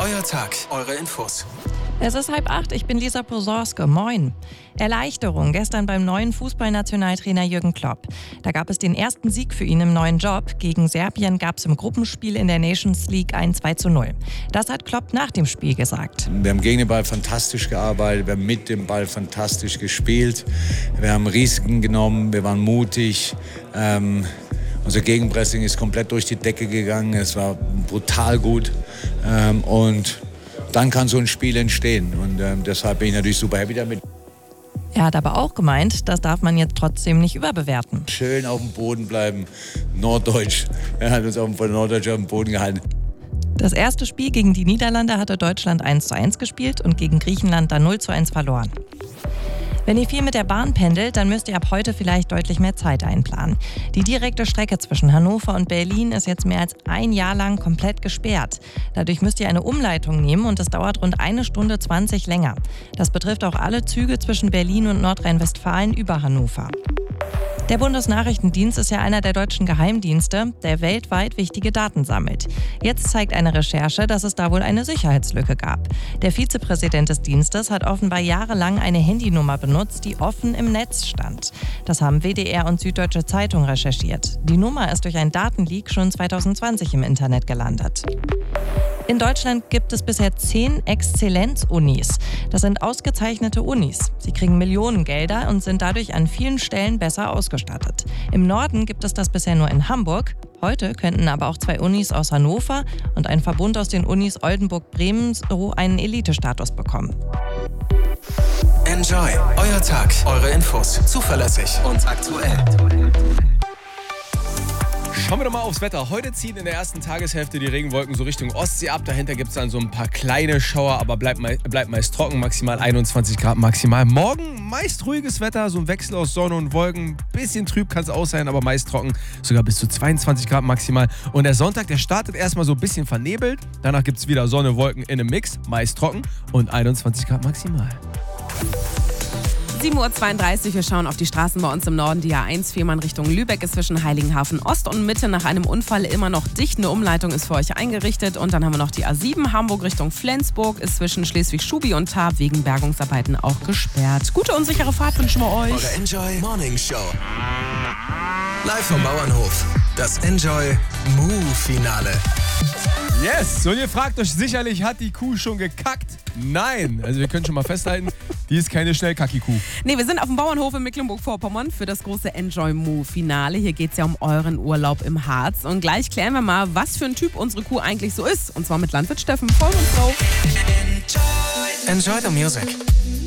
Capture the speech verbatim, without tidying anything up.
euer Tag, eure Infos. Es ist halb acht, ich bin Lisa Posorske. Moin. Erleichterung gestern beim neuen Fußballnationaltrainer Jürgen Klopp. Da gab es den ersten Sieg für ihn im neuen Job. Gegen Serbien gab es im Gruppenspiel in der Nations League ein zwei zu null. Das hat Klopp nach dem Spiel gesagt. Wir haben gegen den Ball fantastisch gearbeitet, wir haben mit dem Ball fantastisch gespielt. Wir haben Risiken genommen, wir waren mutig. Ähm, unser Gegenpressing ist komplett durch die Decke gegangen. Es war brutal gut. Ähm, und dann kann so ein Spiel entstehen. Und ähm, deshalb bin ich natürlich super happy damit. Er hat aber auch gemeint, das darf man jetzt trotzdem nicht überbewerten. Schön auf dem Boden bleiben, Norddeutsch. Er hat uns auch von Norddeutsch auf dem Boden gehalten. Das erste Spiel gegen die Niederlande hatte Deutschland eins zu eins gespielt und gegen Griechenland dann null zu eins verloren. Wenn ihr viel mit der Bahn pendelt, dann müsst ihr ab heute vielleicht deutlich mehr Zeit einplanen. Die direkte Strecke zwischen Hannover und Berlin ist jetzt mehr als ein Jahr lang komplett gesperrt. Dadurch müsst ihr eine Umleitung nehmen und es dauert rund eine Stunde zwanzig länger. Das betrifft auch alle Züge zwischen Berlin und Nordrhein-Westfalen über Hannover. Der Bundesnachrichtendienst ist ja einer der deutschen Geheimdienste, der weltweit wichtige Daten sammelt. Jetzt zeigt eine Recherche, dass es da wohl eine Sicherheitslücke gab. Der Vizepräsident des Dienstes hat offenbar jahrelang eine Handynummer benutzt, die offen im Netz stand. Das haben W D R und Süddeutsche Zeitung recherchiert. Die Nummer ist durch einen Datenleak schon zwanzig zwanzig im Internet gelandet. In Deutschland gibt es bisher zehn Exzellenz-Unis. Das sind ausgezeichnete Unis. Sie kriegen Millionengelder und sind dadurch an vielen Stellen besser ausgestattet. Im Norden gibt es das bisher nur in Hamburg. Heute könnten aber auch zwei Unis aus Hannover und ein Verbund aus den Unis Oldenburg-Bremen so einen Elitestatus bekommen. Enjoy, euer Tag, eure Infos. Zuverlässig und aktuell. Schauen wir doch mal aufs Wetter. Heute ziehen in der ersten Tageshälfte die Regenwolken so Richtung Ostsee ab. Dahinter gibt es dann so ein paar kleine Schauer, aber bleibt, mei- bleibt meist trocken. Maximal einundzwanzig Grad maximal. Morgen meist ruhiges Wetter, so ein Wechsel aus Sonne und Wolken. Bisschen trüb kann es auch sein, aber meist trocken. Sogar bis zu zweiundzwanzig Grad maximal. Und der Sonntag, der startet erstmal so ein bisschen vernebelt. Danach gibt es wieder Sonne, Wolken in einem Mix. Meist trocken und einundzwanzig Grad maximal. sieben Uhr zweiunddreißig, wir schauen auf die Straßen bei uns im Norden. Die A eins Fehmarn Richtung Lübeck ist zwischen Heiligenhafen Ost und Mitte nach einem Unfall immer noch dicht. Eine Umleitung ist für euch eingerichtet. Und dann haben wir noch die A sieben Hamburg Richtung Flensburg, ist zwischen Schleswig-Schubi und Tarp wegen Bergungsarbeiten auch gesperrt. Gute und sichere Fahrt wünschen wir euch. Eure Enjoy Morning Show. Live vom Bauernhof. Das Enjoy Moo Finale. Yes! Und ihr fragt euch sicherlich, hat die Kuh schon gekackt? Nein! Also wir können schon mal festhalten, die ist keine Schnellkacki-Kuh. Nee, wir sind auf dem Bauernhof in Mecklenburg-Vorpommern für das große Enjoy Moo Finale. Hier geht es ja um euren Urlaub im Harz. Und gleich klären wir mal, was für ein Typ unsere Kuh eigentlich so ist. Und zwar mit Landwirt Steffen. Folgt uns drauf. Enjoy the music.